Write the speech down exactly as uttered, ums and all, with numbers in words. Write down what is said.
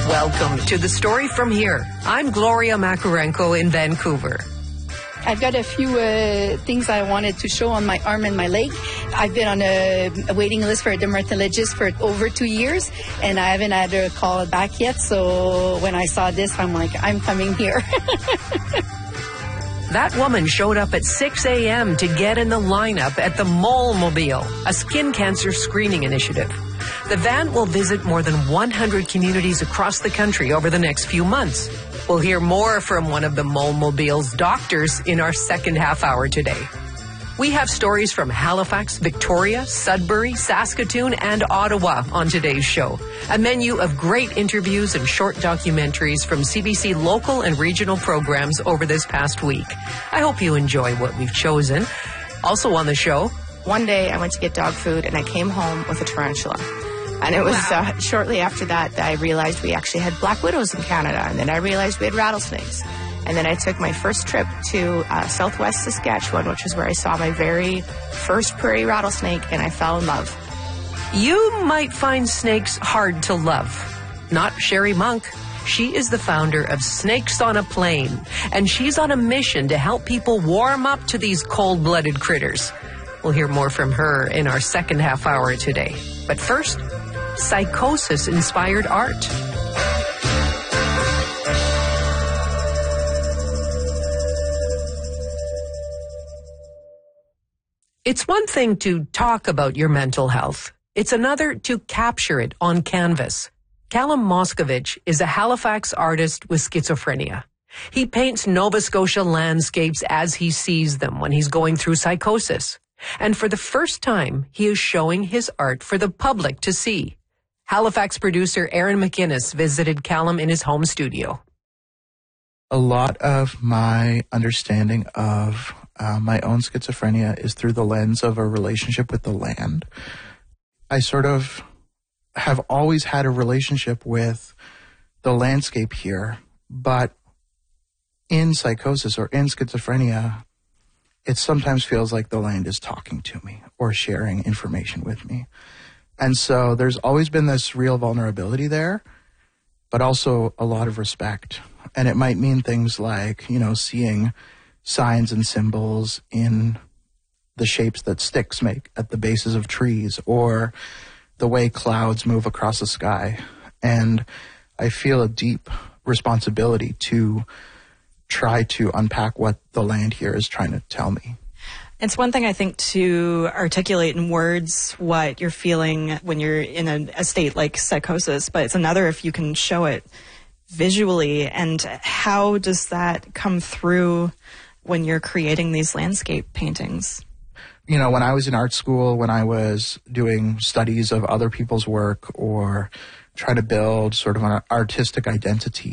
Welcome to The Story From Here. I'm Gloria Makarenko in Vancouver. I've got a few uh, things I wanted to show on my arm and my leg. I've been on a, a waiting list for a dermatologist for over two years, and I haven't had a call back yet. So when I saw this, I'm like, I'm coming here. That woman showed up at six a.m. to get in the lineup at the Mole Mobile, a skin cancer screening initiative. The van will visit more than one hundred communities across the country over the next few months. We'll hear more from one of the Mole Mobile's doctors in our second half hour today. We have stories from Halifax, Victoria, Sudbury, Saskatoon, and Ottawa on today's show. A menu of great interviews and short documentaries from C B C local and regional programs over this past week. I hope you enjoy what we've chosen. Also on the show, one day I went to get dog food and I came home with a tarantula. And it was wow. uh, shortly after that that I realized we actually had black widows in Canada. And then I realized we had rattlesnakes. And then I took my first trip to uh, southwest Saskatchewan, which is where I saw my very first prairie rattlesnake, and I fell in love. You might find snakes hard to love. Not Sherry Monk. She is the founder of Snakes on a Plane, and she's on a mission to help people warm up to these cold-blooded critters. We'll hear more from her in our second half hour today. But first, psychosis-inspired art. It's one thing to talk about your mental health. It's another to capture it on canvas. Callum Moscovich is a Halifax artist with schizophrenia. He paints Nova Scotia landscapes as he sees them when he's going through psychosis. And for the first time, he is showing his art for the public to see. Halifax producer Aaron McInnes visited Callum in his home studio. A lot of my understanding of uh, my own schizophrenia is through the lens of a relationship with the land. I sort of have always had a relationship with the landscape here, but in psychosis or in schizophrenia, it sometimes feels like the land is talking to me or sharing information with me. And so there's always been this real vulnerability there, but also a lot of respect. And it might mean things like, you know, seeing signs and symbols in the shapes that sticks make at the bases of trees, or the way clouds move across the sky. And I feel a deep responsibility to try to unpack what the land here is trying to tell me. It's one thing, I think, to articulate in words what you're feeling when you're in a, a state like psychosis, but it's another if you can show it visually. And how does that come through when you're creating these landscape paintings? You know, when I was in art school, when I was doing studies of other people's work or trying to build sort of an artistic identity,